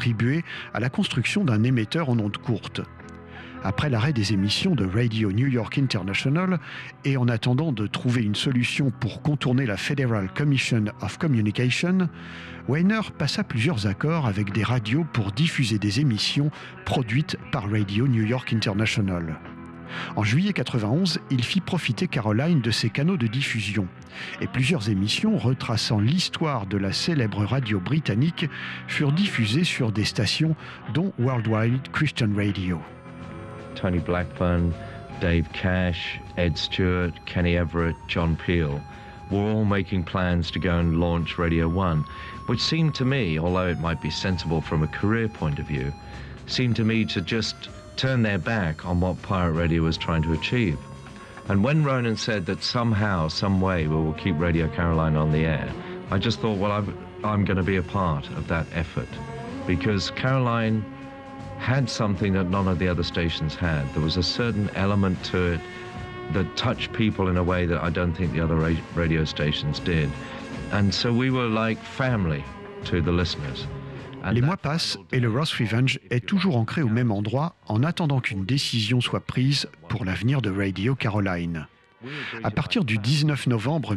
contribué à la construction d'un émetteur en ondes courtes. Après l'arrêt des émissions de Radio New York International et en attendant de trouver une solution pour contourner la Federal Commission of Communication, Weiner passa plusieurs accords avec des radios pour diffuser des émissions produites par Radio New York International. En juillet 1991, il fit profiter Caroline de ses canaux de diffusion et plusieurs émissions retraçant l'histoire de la célèbre radio britannique furent diffusées sur des stations dont Worldwide Christian Radio. Tony Blackburn, Dave Cash, Ed Stewart, Kenny Everett, John Peel were all making plans to go and launch Radio 1, which seemed to me, although it might be sensible from a career point of view, seemed to me to just turn their back on what pirate radio was trying to achieve. And when Ronan said that somehow, some way, we will keep Radio Caroline on the air, I just thought, well, I'm going to be a part of that effort, because Caroline had something that none of the other stations had. There was a certain element to it that touched people in a way that I don't think the other radio stations did. And so we were like family to the listeners. Les mois passent et le Ross Revenge est toujours ancré au même endroit en attendant qu'une décision soit prise pour l'avenir de Radio Caroline. À partir du 19 novembre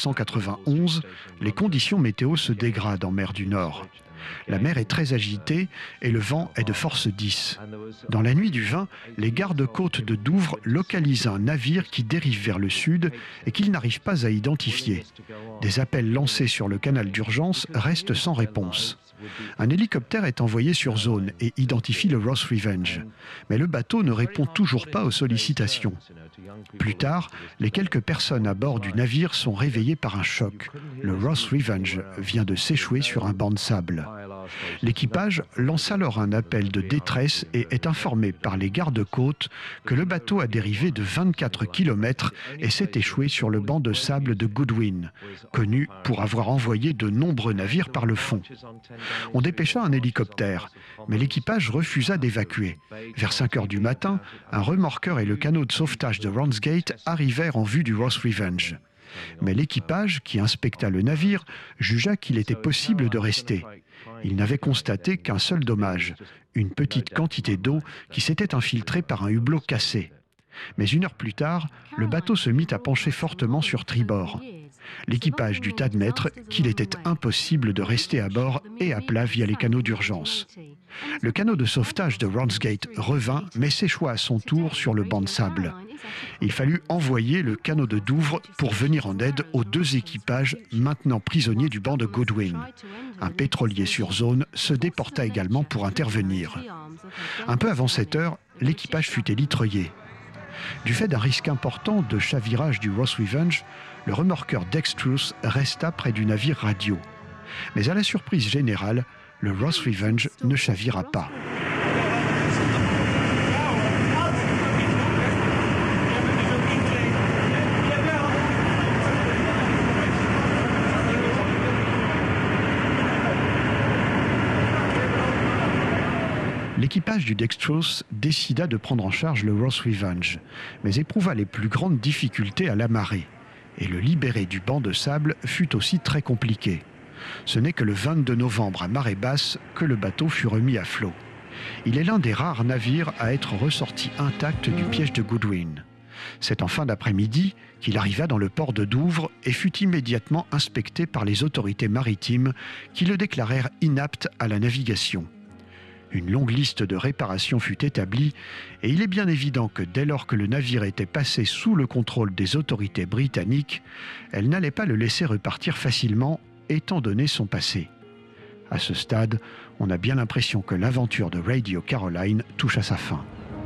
1991, les conditions météo se dégradent en mer du Nord. La mer est très agitée et le vent est de force 10. Dans la nuit du 20, les gardes-côtes de Douvres localisent un navire qui dérive vers le sud et qu'ils n'arrivent pas à identifier. Des appels lancés sur le canal d'urgence restent sans réponse. Un hélicoptère est envoyé sur zone et identifie le Ross Revenge. Mais le bateau ne répond toujours pas aux sollicitations. Plus tard, les quelques personnes à bord du navire sont réveillées par un choc. Le Ross Revenge vient de s'échouer sur un banc de sable. L'équipage lance alors un appel de détresse et est informé par les gardes-côtes que le bateau a dérivé de 24 km et s'est échoué sur le banc de sable de Goodwin, connu pour avoir envoyé de nombreux navires par le fond. On dépêcha un hélicoptère, mais l'équipage refusa d'évacuer. Vers 5 heures du matin, un remorqueur et le canot de sauvetage de Ramsgate arrivèrent en vue du Ross Revenge. Mais l'équipage, qui inspecta le navire, jugea qu'il était possible de rester. Il n'avait constaté qu'un seul dommage, une petite quantité d'eau qui s'était infiltrée par un hublot cassé. Mais une heure plus tard, le bateau se mit à pencher fortement sur tribord. L'équipage dut admettre qu'il était impossible de rester à bord et à plat via les canaux d'urgence. Le canot de sauvetage de Ramsgate revint, mais s'échoua à son tour sur le banc de sable. Il fallut envoyer le canot de Douvres pour venir en aide aux deux équipages maintenant prisonniers du banc de Goodwin. Un pétrolier sur zone se déporta également pour intervenir. Un peu avant 7 heures, l'équipage fut élitreillé. Du fait d'un risque important de chavirage du Ross Revenge, le remorqueur Dextrous resta près du navire radio. Mais à la surprise générale, le Ross Revenge ne chavira pas. L'équipage du Dextrous décida de prendre en charge le Ross Revenge, mais éprouva les plus grandes difficultés à l'amarrer. Et le libérer du banc de sable fut aussi très compliqué. Ce n'est que le 22 novembre à marée basse que le bateau fut remis à flot. Il est l'un des rares navires à être ressorti intact du piège de Goodwin. C'est en fin d'après-midi qu'il arriva dans le port de Douvres et fut immédiatement inspecté par les autorités maritimes qui le déclarèrent inapte à la navigation. Une longue liste de réparations fut établie et il est bien évident que dès lors que le navire était passé sous le contrôle des autorités britanniques, elles n'allaient pas le laisser repartir facilement étant donné son passé. À ce stade, on a bien l'impression que l'aventure de Radio Caroline touche à sa fin.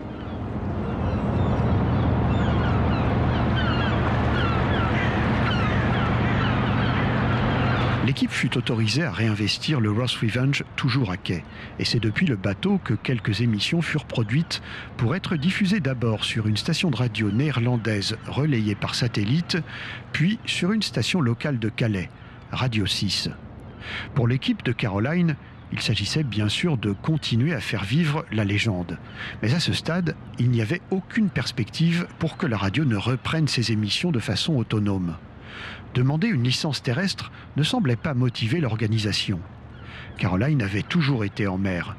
L'équipe fut autorisée à réinvestir le Ross Revenge toujours à quai. Et c'est depuis le bateau que quelques émissions furent produites pour être diffusées d'abord sur une station de radio néerlandaise relayée par satellite, puis sur une station locale de Calais, Radio 6. Pour l'équipe de Caroline, il s'agissait bien sûr de continuer à faire vivre la légende. Mais à ce stade, il n'y avait aucune perspective pour que la radio ne reprenne ses émissions de façon autonome. Demander une licence terrestre ne semblait pas motiver l'organisation. Caroline avait toujours été en mer,